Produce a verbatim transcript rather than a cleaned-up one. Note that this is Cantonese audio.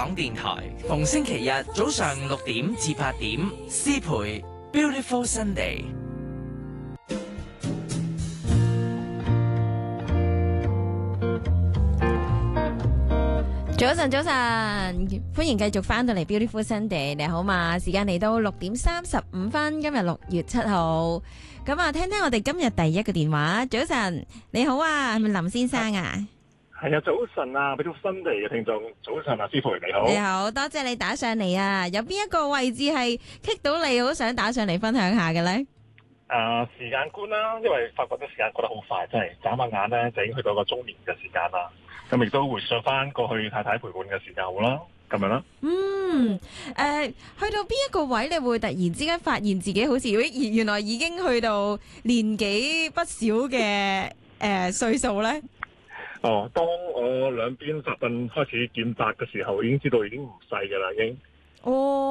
港電台，逢星期日早上六點至八點，詩培 Beautiful Sunday。 早晨，早晨，歡迎繼續翻到嚟 Beautiful Sunday，你好嘛？時間嚟到六點三十五分，今日六月七號，咁啊，聽聽我哋今日第一個電話。早晨，你好啊，係咪林先生啊？ 係啊，早晨啊，Beautiful Sunday嘅聽眾，早晨啊，師傅你好。 你好，多謝你打上嚟啊！有邊一個位置係棘到你，好想打上嚟分享下嘅咧？ 啊、呃，時間觀啦，因為發覺啲時間過得好快，真係眨下眼咧就已經去到個中年嘅時間啦。咁亦都回想翻過去太太陪伴嘅時間好啦，咁樣啦。 嗯，誒、呃，去到邊一個位，你會突然之間發現自己好似，咦，原來已經去到年紀不小嘅誒歲數咧？ 哦，當我兩邊發奮開始見窄嘅時候，已經知道已經唔細㗎啦，已經。 哦。